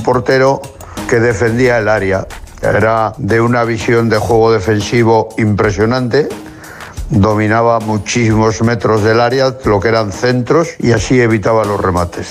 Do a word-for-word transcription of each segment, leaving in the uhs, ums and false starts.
portero que defendía el área. Era de una visión de juego defensivo impresionante, dominaba muchísimos metros del área, lo que eran centros, y así evitaba los remates.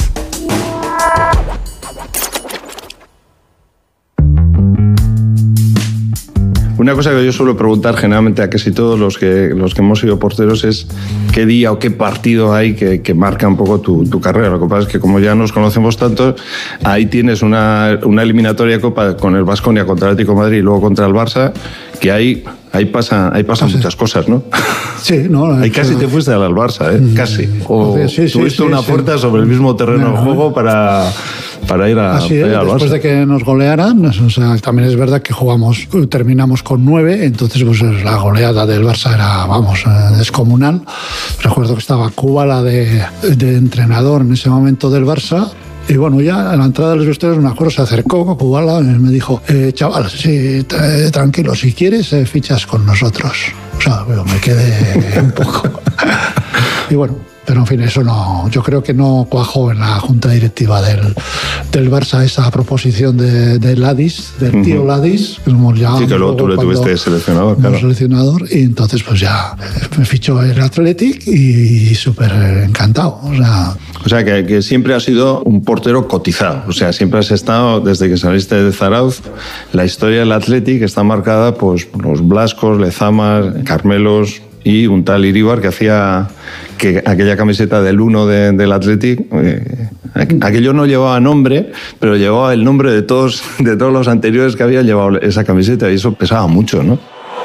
Una cosa que yo suelo preguntar generalmente a casi todos los que, los que hemos sido porteros es qué día o qué partido hay que, que marca un poco tu, tu carrera. Lo que pasa es que como ya nos conocemos tanto, ahí tienes una, una eliminatoria Copa con el Baskonia contra el Atlético de Madrid y luego contra el Barça, que ahí, ahí pasan, ahí pasan sí. muchas cosas, ¿no? Sí, no. Ahí casi te fuiste al Barça, ¿eh? Casi. O sí, sí, tuviste sí, una sí, puerta sí. sobre el mismo terreno de juego para... para ir a, Así es, para ir al después Barça. de que nos golearan, o sea, también es verdad que jugamos, terminamos con nueve, entonces pues la goleada del Barça era, vamos, descomunal. Recuerdo que estaba Kubala de, de entrenador en ese momento del Barça. Y bueno, ya a la entrada de los vestuarios, me acuerdo, se acercó Kubala y me dijo, eh, chaval, sí, t- tranquilo, si quieres, eh, fichas con nosotros. O sea, bueno, me quedé un poco. Y bueno, pero en fin, eso no, yo creo que no cuajó en la junta directiva del, del Barça esa proposición de, de Ladis, del tío uh-huh. Ladis, que hemos llamado. Sí, que luego tú le tuviste seleccionador, claro. seleccionador, y entonces pues ya me fichó el Athletic y, y súper encantado. O sea, o sea que, que siempre has sido un portero cotizado, o sea, siempre has estado, desde que saliste de Zarauz, la historia del Athletic está marcada pues, por los Blascos, Lezamas, Carmelos y un tal Iríbar que hacía que aquella camiseta del uno de, del Athletic, eh, aquello no llevaba nombre, pero llevaba el nombre de todos, de todos los anteriores que habían llevado esa camiseta, y eso pesaba mucho, ¿no?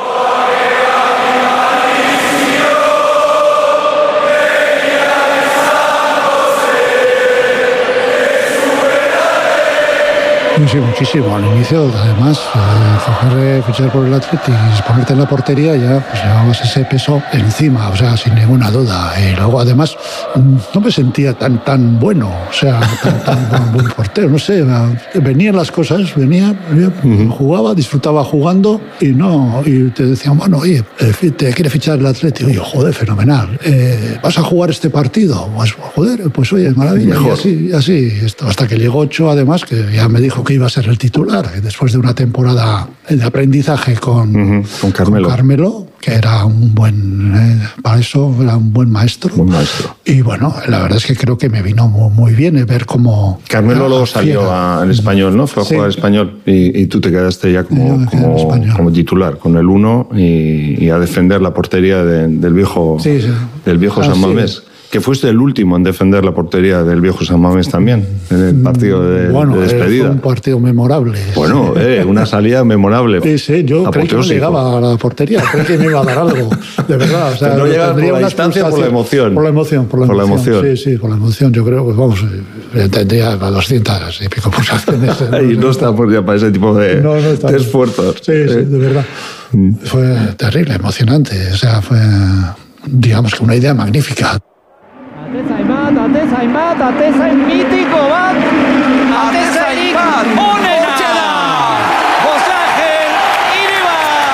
Sí, muchísimo. Al inicio, además, eh, fichar por el Athletic y ponerte en la portería, ya pues, llevabas ese peso encima, o sea, sin ninguna duda. Y luego, además, no me sentía tan tan bueno, o sea, tan, tan buen, buen portero, no sé. Venían las cosas, venía, uh-huh. jugaba, disfrutaba jugando y no, y te decían, bueno, oye, te quiere fichar el Athletic. Y yo, joder, fenomenal. Eh, ¿Vas a jugar este partido? Pues, joder, pues oye, maravilla. Mejor. Y así, así, hasta que llegó Ocho, además, que ya me dijo que iba a ser el titular, después de una temporada de aprendizaje con, uh-huh, con, Carmelo. con Carmelo, que era un buen, eh, para eso era un buen maestro. Buen maestro. Y bueno, la verdad es que creo que me vino muy, muy bien ver cómo... Carmelo luego salió al Español, ¿no? Fue a sí. jugar al Español y, y tú te quedaste ya como, como, como titular, con el uno y, y a defender la portería de, del viejo, sí, sí. Del viejo ah, San Mamés. Sí. Que fuiste el último en defender la portería del viejo San Mamés también, en el partido de, bueno, de despedida. Fue un partido memorable. Bueno, eh, una salida memorable. Sí, sí, yo creí que no llegaba a la portería, creí que me iba a dar algo, de verdad. O sea, no llegaba por la distancia, por la emoción. Por la emoción, por la, por emoción. la emoción. Sí, sí, por la emoción. Yo creo que, vamos, tendría doscientas y pico pulsaciones. Y no estamos ya para ese tipo de, no, no de esfuerzos. Sí, sí, de verdad. Mm. Fue terrible, emocionante. O sea, fue, digamos que una idea magnífica. Atezaimat, atezaimat, atezain mitiko bat, atezainik onena, José Ángel Iríbar.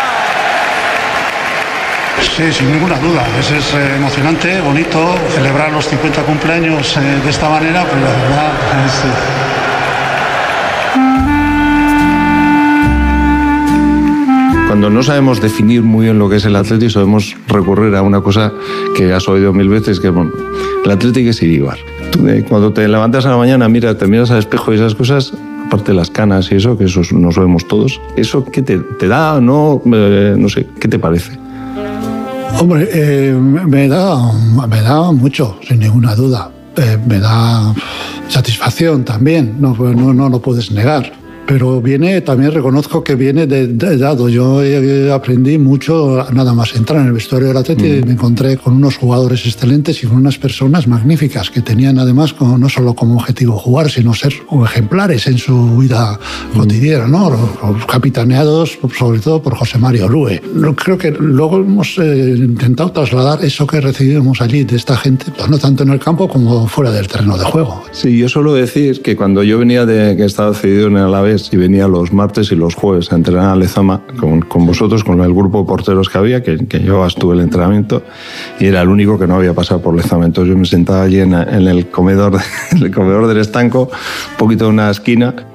Sí, sin ninguna duda, es, es emocionante, bonito celebrar los cincuenta cumpleaños eh, de esta manera, pero la verdad es... Eh... Cuando no sabemos definir muy bien lo que es el Athletic, sabemos recurrir a una cosa que has oído mil veces, que es, bueno, el Athletic es Iríbar. Tú, eh, cuando te levantas a la mañana, mira, te miras al espejo y esas cosas, aparte de las canas y eso, que eso nos lo vemos todos, ¿eso qué te, te da, no? Eh, no sé, ¿qué te parece? Hombre, eh, me da, me da mucho, sin ninguna duda. Eh, me da satisfacción también, no, no, no lo puedes negar. Pero viene, también reconozco que viene de, de dado. Yo aprendí mucho nada más entrar en el vestuario del Athletic y mm. me encontré con unos jugadores excelentes y con unas personas magníficas que tenían además como, no solo como objetivo jugar, sino ser ejemplares en su vida mm. cotidiana, ¿no? Capitaneados sobre todo por José Mario Lue. Creo que luego hemos eh, intentado trasladar eso que recibimos allí de esta gente, pues no tanto en el campo como fuera del terreno de juego. Sí, yo suelo decir que cuando yo venía de que estaba cedido en el Alavés y venía los martes y los jueves a entrenar a Lezama con, con vosotros, con el grupo de porteros que había, que, que llevabas tú el entrenamiento, y era el único que no había pasado por Lezama. Entonces yo me sentaba allí en, en, el, comedor, en el comedor del estanco, un poquito en una esquina,